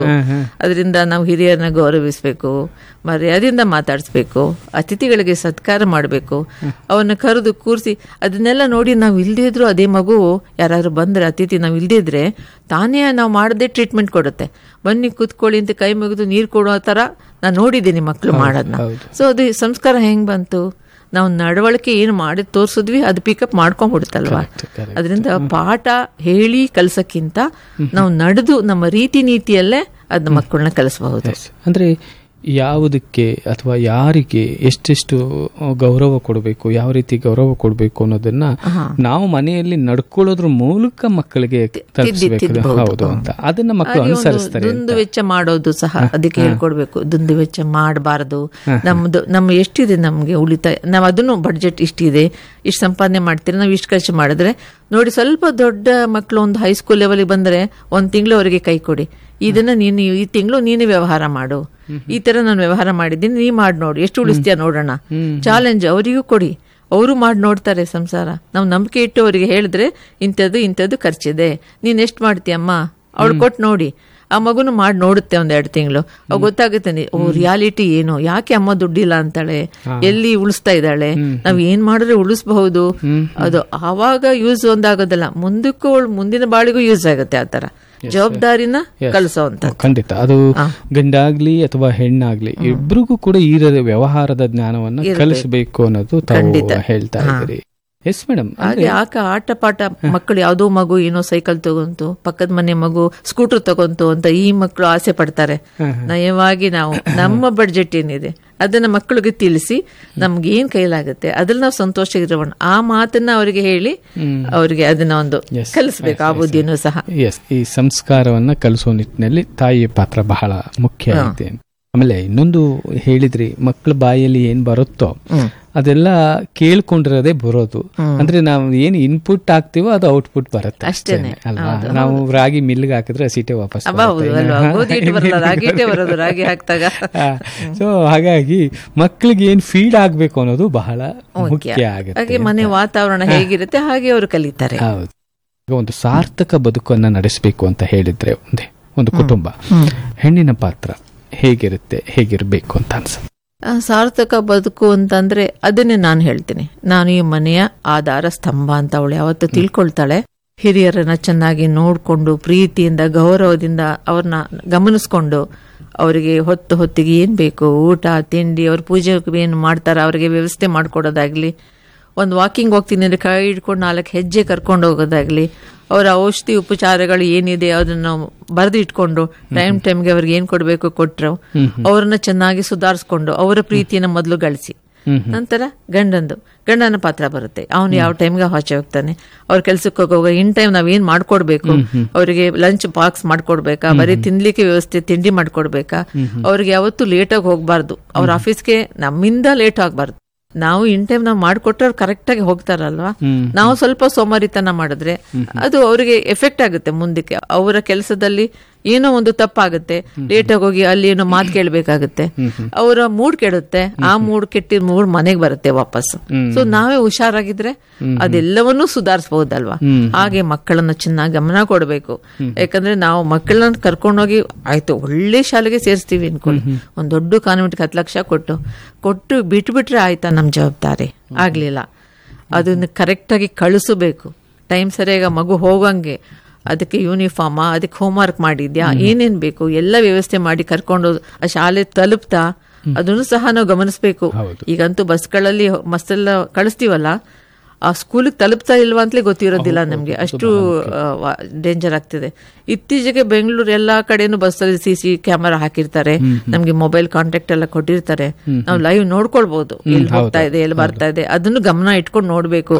ಅದರಿಂದ ನಾವು ಹಿರಿಯರನ್ನ ಗೌರವಿಸಬೇಕು, ಮರ್ಯಾದೆಯಿಂದ ಮಾತಾಡಿಸ್ಬೇಕು, ಅತಿಥಿಗಳಿಗೆ ಸತ್ಕಾರ ಮಾಡಬೇಕು, ಅವನ್ನ ಕರೆದು ಕೂರಿಸಿ. ಅದನ್ನೆಲ್ಲ ನೋಡಿ ನಾವು ಇಲ್ದೇ ಇದ್ರು ಅದೇ ಮಗು ಯಾರು ಬಂದ್ರೆ ಅತಿಥಿ ನಾವು ಇಲ್ದೇ ಇದ್ರೆ ತಾನೇ ನಾವು ಮಾಡದೆ ಟ್ರೀಟ್ಮೆಂಟ್ ಕೊಡುತ್ತೆ. ಬನ್ನಿ ಕೂತ್ಕೊಳ್ಳಿ ಅಂತ ಕೈ ಮುಗಿದು ನೀರು ಕೊಡೋ ತರ ನಾನು ನೋಡಿದ್ದೀನಿ ಮಕ್ಕಳು ಮಾಡೋದನ್ನ. ಸೊ ಅದು ಸಂಸ್ಕಾರ ಹೆಂಗ್ ಬಂತು? ನಾವು ನಡವಳಿಕೆ ಏನು ಮಾಡಿ ತೋರ್ಸಿದ್ವಿ ಅದು ಪಿಕಪ್ ಮಾಡ್ಕೊಂಡ್ಬಿಡುತ್ತಲ್ವಾ. ಅದರಿಂದ ಪಾಠ ಹೇಳಿ ಕಲ್ಸಕ್ಕಿಂತ ನಾವು ನಡೆದು ನಮ್ಮ ರೀತಿ ನೀತಿಯಲ್ಲೇ ಅದನ್ನ ಮಕ್ಕಳನ್ನ ಕಲಿಸಬಹುದು. ಅಂದ್ರೆ ಯಾವುದಕ್ಕೆ ಅಥವಾ ಯಾರಿಗೆ ಎಷ್ಟೆಷ್ಟು ಗೌರವ ಕೊಡಬೇಕು, ಯಾವ ರೀತಿ ಗೌರವ ಕೊಡಬೇಕು ಅನ್ನೋದನ್ನ ನಾವು ಮನೆಯಲ್ಲಿ ನಡ್ಕೊಳ್ಳೋದ್ರ ಮೂಲಕ ಮಕ್ಕಳಿಗೆ ತಲುಪಿಸಬೇಕು. ಹೌದು ಅಂತ ಅದನ್ನ ಮಕ್ಕಳು ಅನುಸರಿಸ್ತಾರೆ. ದುಂದು ವೆಚ್ಚ ಮಾಡೋದು ಸಹ ಅದಕ್ಕೆ ಹೇಳ್ಕೊಡ್ಬೇಕು. ದುಂದು ವೆಚ್ಚ ಮಾಡಬಾರದು. ನಮ್ಮ ಎಷ್ಟಿದೆ ನಮ್ಗೆ ಉಳಿತಾಯ, ನಾವು ಅದನ್ನು ಬಡ್ಜೆಟ್ ಇಷ್ಟಿದೆ, ಇಷ್ಟು ಸಂಪಾದನೆ ಮಾಡ್ತೀರಿ, ನಾವು ಇಷ್ಟು ಖರ್ಚು ಮಾಡಿದ್ರೆ ನೋಡಿ. ಸ್ವಲ್ಪ ದೊಡ್ಡ ಮಕ್ಕಳು ಒಂದು ಹೈಸ್ಕೂಲ್ ಲೆವೆಲ್ಗೆ ಬಂದ್ರೆ ಒಂದು ತಿಂಗಳು ಅವರಿಗೆ ಕೈ ಕೊಡಿ, ಇದನ್ನ ನೀನು ಈ ತಿಂಗಳು ನೀನು ವ್ಯವಹಾರ ಮಾಡು, ಈ ತರ ನಾನು ವ್ಯವಹಾರ ಮಾಡಿದ್ದೀನಿ, ನೀ ಮಾಡಿ ನೋಡು ಎಷ್ಟು ಉಳಿಸ್ತೀಯ ನೋಡೋಣ. ಚಾಲೆಂಜ್ ಅವರಿಗೂ ಕೊಡಿ, ಅವರು ಮಾಡಿ ನೋಡ್ತಾರೆ ಸಂಸಾರ. ನಾವು ನಂಬಿಕೆ ಇಟ್ಟು ಅವರಿಗೆ ಹೇಳಿದ್ರೆ ಇಂಥದ್ದು ಖರ್ಚಿದೆ, ನೀನ್ ಎಷ್ಟು ಮಾಡ್ತೀಯಮ್ಮ ಅವಳು ಕೊಟ್ಟು ನೋಡಿ. ಆ ಮಗುನು ಮಾಡಿ ನೋಡುತ್ತೆ 1-2 ತಿಂಗಳು, ಅವ್ ಗೊತ್ತಾಗುತ್ತೆ ರಿಯಾಲಿಟಿ ಏನು, ಯಾಕೆ ಅಮ್ಮ ದುಡ್ಡಿಲ್ಲ ಅಂತಾಳೆ, ಎಲ್ಲಿ ಉಳಿಸ್ತಾ ಇದ್ದಾಳೆ, ನಾವ್ ಏನ್ ಮಾಡಿದ್ರೆ ಉಳಿಸಬಹುದು. ಅದು ಆವಾಗ ಯೂಸ್ ಒಂದಾಗೋದಲ್ಲ, ಮುಂದಿನ ಬಾಳಿಗೂ ಯೂಸ್ ಆಗುತ್ತೆ. ಆ ತರ ಜವಾಬ್ದಾರಿನ ಕಲಿಸೋಂತ. ಖಂಡಿತ ಅದು ಗಂಡಾಗ್ಲಿ ಅಥವಾ ಹೆಣ್ಣಾಗ್ಲಿ ಇಬ್ರಿಗೂ ಕೂಡ ಈ ವ್ಯವಹಾರದ ಜ್ಞಾನವನ್ನ ಕಲಿಸಬೇಕು ಅನ್ನೋದು ಹೇಳ್ತಾ ಇದ್ದೀರಿ. Yes madam. ಹಾಗೆ ಆಟ ಪಾಠ ಮಕ್ಕಳು ಯಾವುದೋ ಮಗು ಏನೋ ಸೈಕಲ್ ತಗೊಂತು, ಪಕ್ಕದ ಮನೆ ಮಗು ಸ್ಕೂಟರ್ ತಗೊಂತು ಅಂತ ಈ ಮಕ್ಕಳು ಆಸೆ ಪಡ್ತಾರೆ. ನಯವಾಗಿ ನಾವು ನಮ್ಮ ಬಡ್ಜೆಟ್ ಏನಿದೆ ಅದನ್ನ ಮಕ್ಕಳಿಗೆ ತಿಳಿಸಿ ನಮ್ಗೆ ಏನ್ ಕೈಲಾಗುತ್ತೆ ಅದ್ರಲ್ಲಿ ನಾವು ಸಂತೋಷ ಇರೋಣ. ಆ ಮಾತನ್ನ ಅವರಿಗೆ ಹೇಳಿ ಅವರಿಗೆ ಅದನ್ನ ಒಂದು ಕಲಿಸ್ಬೇಕು. ಆ ಬುದ್ಧಿನೂ ಸಹ ಈ ಸಂಸ್ಕಾರವನ್ನ ಕಲಿಸೋ ನಿಟ್ಟಿನಲ್ಲಿ ತಾಯಿಯ ಪಾತ್ರ ಬಹಳ ಮುಖ್ಯ ಇದೆ. ಆಮೇಲೆ ಇನ್ನೊಂದು ಹೇಳಿದ್ರಿ, ಮಕ್ಕಳ ಬಾಯಲ್ಲಿ ಏನ್ ಬರುತ್ತೋ ಅದೆಲ್ಲ ಕೇಳ್ಕೊಂಡಿರೋದೇ ಬರೋದು. ಅಂದ್ರೆ ನಾವು ಏನ್ ಇನ್ಪುಟ್ ಹಾಕ್ತಿವೋ ಅದು ಔಟ್ಪುಟ್ ಬರುತ್ತೆ ಅಷ್ಟೇ ಅಲ್ವಾ. ನಾವು ರಾಗಿ ಮಿಲ್ಗೆ ಹಾಕಿದ್ರೆ ಸೀಟೆ ವಾಪಸ್. ಸೊ ಹಾಗಾಗಿ ಮಕ್ಕಳಿಗೆ ಏನ್ ಫೀಡ್ ಆಗ್ಬೇಕು ಅನ್ನೋದು ಬಹಳ ಮುಖ್ಯ ಆಗುತ್ತೆ. ಹಾಗೆ ಮನೆ ವಾತಾವರಣ ಹೇಗಿರುತ್ತೆ ಹಾಗೆ ಅವರು ಕಲಿತಾರೆ. ಹೌದು. ಒಂದು ಸಾರ್ಥಕ ಬದುಕನ್ನ ನಡೆಸಬೇಕು ಅಂತ ಹೇಳಿದ್ರೆ ಒಂದು ಕುಟುಂಬ, ಹೆಣ್ಣಿನ ಪಾತ್ರ ಹೇಗಿರುತ್ತೆ, ಹೇಗಿರ್ಬೇಕು ಅಂತ ಅನ್ಸುತ್ತೆ? ಸಾರ್ಥಕ ಬದುಕು ಅಂತಂದ್ರೆ ಅದನ್ನೇ ನಾನು ಹೇಳ್ತೀನಿ. ನಾನು ಈ ಮನೆಯ ಆಧಾರ ಸ್ತಂಭ ಅಂತ ಅವಳು ಯಾವತ್ತು ತಿಳ್ಕೊಳ್ತಾಳೆ. ಹಿರಿಯರನ್ನ ಚೆನ್ನಾಗಿ ನೋಡ್ಕೊಂಡು ಪ್ರೀತಿಯಿಂದ ಗೌರವದಿಂದ ಅವ್ರನ್ನ ಗಮನಿಸ್ಕೊಂಡು ಅವರಿಗೆ ಹೊತ್ತಿಗೆ ಏನ್ ಬೇಕು ಊಟ ತಿಂಡಿ, ಅವ್ರ ಪೂಜೆ ಏನ್ ಮಾಡ್ತಾರ ಅವ್ರಿಗೆ ವ್ಯವಸ್ಥೆ ಮಾಡ್ಕೊಡೋದಾಗ್ಲಿ, ಒಂದು ವಾಕಿಂಗ್ ಹೋಗ್ತೀನಿ ಅಂದ್ರೆ ಕೈ ಹಿಡ್ಕೊಂಡು 4 ಹೆಜ್ಜೆ ಕರ್ಕೊಂಡು ಹೋಗೋದಾಗ್ಲಿ, ಅವರ ಔಷಧಿ ಉಪಚಾರಗಳು ಏನಿದೆ ಅದನ್ನ ಬರೆದು ಇಟ್ಕೊಂಡು ಟೈಮ್ಗೆ ಅವ್ರಿಗೆ ಏನ್ ಕೊಡ್ಬೇಕು ಕೊಟ್ರು, ಅವ್ರನ್ನ ಚೆನ್ನಾಗಿ ಸುಧಾರಿಸ್ಕೊಂಡು ಅವರ ಪ್ರೀತಿಯನ್ನ ಮೊದಲು ಗಳಿಸಿ, ನಂತರ ಗಂಡನ ಪಾತ್ರ ಬರುತ್ತೆ. ಅವನು ಯಾವ ಟೈಮ್ಗೆ ಆಚೆ ಹೋಗ್ತಾನೆ, ಅವ್ರ ಕೆಲ್ಸಕ್ಕೆ ಹೋಗುವಾಗ ಇನ್ ಟೈಮ್ ನಾವ್ ಏನ್ ಮಾಡ್ಕೊಡ್ಬೇಕು, ಅವರಿಗೆ ಲಂಚ್ ಬಾಕ್ಸ್ ಮಾಡ್ಕೊಡ್ಬೇಕಾ, ಬರೀ ತಿನ್ಲಿಕ್ಕೆ ವ್ಯವಸ್ಥೆ ತಿಂಡಿ ಮಾಡ್ಕೊಡ್ಬೇಕಾ, ಅವ್ರಿಗೆ ಯಾವತ್ತೂ ಲೇಟಾಗಿ ಹೋಗ್ಬಾರ್ದು, ಅವ್ರ ಆಫೀಸ್ಗೆ ನಮ್ಮಿಂದ ಲೇಟ್ ಆಗ್ಬಾರ್ದು. ನಾವು ಇನ್ ಟೈಮ್ ನಾವು ಮಾಡಿಕೊಟ್ರೆ ಅವ್ರು ಕರೆಕ್ಟ್ ಆಗಿ ಹೋಗ್ತಾರಲ್ವಾ. ನಾವು ಸ್ವಲ್ಪ ಸೋಮಾರಿತನ ಮಾಡಿದ್ರೆ ಅದು ಅವರಿಗೆ ಎಫೆಕ್ಟ್ ಆಗುತ್ತೆ. ಮುಂದಕ್ಕೆ ಅವರ ಕೆಲಸದಲ್ಲಿ ಏನೋ ಒಂದು ತಪ್ಪಾಗುತ್ತೆ, ಲೇಟಾಗಿ ಹೋಗಿ ಅಲ್ಲಿ ಏನೋ ಮಾತು ಕೇಳಬೇಕಾಗುತ್ತೆ, ಅವರ ಮೂಡ್ ಕೆಡುತ್ತೆ. ಆ ಮೂಡ್ ಕೆಟ್ಟಿದ ಮೂಡ್ ಮನೆಗೆ ಬರುತ್ತೆ ವಾಪಸ್. ಸೊ ನಾವೇ ಹುಷಾರಾಗಿದ್ರೆ ಅದೆಲ್ಲವನ್ನೂ ಸುಧಾರಿಸಬಹುದಲ್ವಾ. ಹಾಗೆ ಮಕ್ಕಳನ್ನ ಚೆನ್ನಾಗಿ ಗಮನ ಕೊಡಬೇಕು. ಯಾಕಂದ್ರೆ ನಾವು ಮಕ್ಕಳನ್ನ ಕರ್ಕೊಂಡೋಗಿ ಆಯ್ತು ಒಳ್ಳೆ ಶಾಲೆಗೆ ಸೇರಿಸ್ತೀವಿ ಅನ್ಕೊಳ್ಳಿ, ಒಂದ್ ದೊಡ್ಡ ಕಾನ್ವೆಂಟ್ಗೆ 10 ಲಕ್ಷ ಕೊಟ್ಟು ಬಿಟ್ಬಿಟ್ರೆ ಆಯ್ತಾ ನಮ್ ಜವಾಬ್ದಾರಿ ಆಗ್ಲಿಲ್ಲ. ಅದನ್ನ ಕರೆಕ್ಟ್ ಆಗಿ ಕಳಿಸಬೇಕು. ಟೈಮ್ ಸರಿಯಾಗಿ ಮಗು ಹೋಗಂಗೆ ಅದಕ್ಕೆ ಯೂನಿಫಾರ್ಮ್, ಅದಕ್ಕೆ ಹೋಮ್ವರ್ಕ್ ಮಾಡಿದ್ಯಾ, ಏನೇನ್ ಬೇಕು ಎಲ್ಲ ವ್ಯವಸ್ಥೆ ಮಾಡಿ ಕರ್ಕೊಂಡು ಆ ಶಾಲೆ ತಲುಪ್ತಾ ಅದನ್ನು ಸಹ ನಾವು ಗಮನಿಸಬೇಕು. ಈಗಂತೂ ಬಸ್ಗಳಲ್ಲಿ ಮಸ್ತೆಲ್ಲ ಕಳಿಸ್ತೀವಲ್ಲ, ಆ ಸ್ಕೂಲಿಗೆ ತಲುಪ್ತಾ ಇಲ್ವಾ ಅಂತಲೇ ಗೊತ್ತಿರೋದಿಲ್ಲ ನಮ್ಗೆ, ಅಷ್ಟು ಡೇಂಜರ್ ಆಗ್ತಿದೆ. ಇತ್ತೀಚೆಗೆ ಬೆಂಗಳೂರು ಎಲ್ಲಾ ಕಡೆನೂ ಬಸ್ಸಲ್ಲಿ CC ಕ್ಯಾಮೆರಾ ಹಾಕಿರ್ತಾರೆ, ನಮ್ಗೆ ಮೊಬೈಲ್ ಕಾಂಟ್ಯಾಕ್ಟ್ ಎಲ್ಲ ಕೊಟ್ಟಿರ್ತಾರೆ, ನಾವು ಲೈವ್ ನೋಡ್ಕೊಳ್ಬಹುದು ಎಲ್ಲಿ ಹೋಗ್ತಾ ಇದೆ ಎಲ್ಲಿ ಬರ್ತಾ ಇದೆ, ಅದನ್ನು ಗಮನ ಇಟ್ಕೊಂಡು ನೋಡ್ಬೇಕು.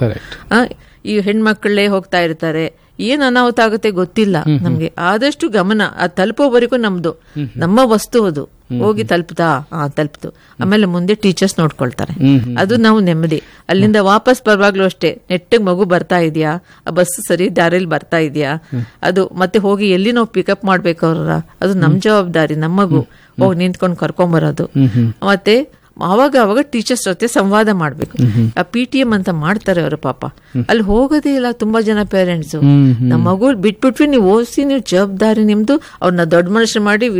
ಈ ಹೆಣ್ಮಕ್ಳೇ ಹೋಗ್ತಾ ಇರ್ತಾರೆ, ಏನ್ ಅನಾಹುತ ಆಗುತ್ತೆ ಗೊತ್ತಿಲ್ಲ ನಮ್ಗೆ. ಆದಷ್ಟು ಗಮನ ತಲುಪೋವರೆಗೂ ನಮ್ದು ನಮ್ಮ ವಸ್ತು ಅದು ಹೋಗಿ ತಲುಪ್ತು, ಆಮೇಲೆ ಮುಂದೆ ಟೀಚರ್ಸ್ ನೋಡ್ಕೊಳ್ತಾರೆ. ಅದು ನಾವು ನೆಮ್ಮದಿ. ಅಲ್ಲಿಂದ ವಾಪಸ್ ಬರುವಾಗ್ಲೂ ಅಷ್ಟೇ ನೆಟ್ಟಿಗೆ ಮಗು ಬರ್ತಾ ಇದೆಯಾ, ಆ ಬಸ್ ಸರಿ ದಾರಿಯಲ್ಲಿ ಬರ್ತಾ ಇದೆಯಾ, ಅದು ಮತ್ತೆ ಹೋಗಿ ಎಲ್ಲಿ ನಾವು ಪಿಕಪ್ ಮಾಡ್ಬೇಕು ಅವ್ರ, ಅದು ನಮ್ ಜವಾಬ್ದಾರಿ. ನಮ್ಮ ಮಗು ಹೋಗಿ ನಿಂತ್ಕೊಂಡು ಕರ್ಕೊಂಬರೋದು. ಮತ್ತೆ ಅವಾಗ ಟೀಚರ್ಸ್ ಜೊತೆ ಸಂವಾದ ಮಾಡ್ಬೇಕು. ಆ PTM ಅಂತ ಮಾಡ್ತಾರೆ ಅವರು ಪಾಪ, ಅಲ್ಲಿ ಹೋಗೋದೇ ಇಲ್ಲ ತುಂಬಾ ಜನ ಪೇರೆಂಟ್ಸ್. ನಮ್ಮ ಮಗು ಬಿಟ್ಬಿಟ್ವಿ, ನೀವು ಓದಿಸಿ, ನೀವು ಜವಾಬ್ದಾರಿ ನಿಮ್ದು, ಅವ್ರನ್ನ ದೊಡ್ಡ ಮನುಷ್ಯ ಮಾಡಿ